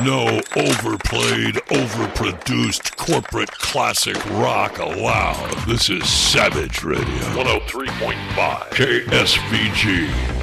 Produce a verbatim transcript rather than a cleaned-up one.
No overplayed, overproduced corporate classic rock allowed. This is Savage Radio. one oh three point five K S V G.